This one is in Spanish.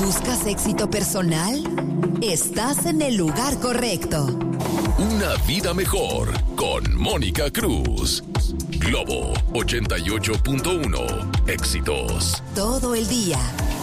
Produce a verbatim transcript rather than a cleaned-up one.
¿Buscas éxito personal? Estás en el lugar correcto. Una vida mejor con Mónica Cruz. Globo ochenta y ocho punto uno. Éxitos. Todo el día.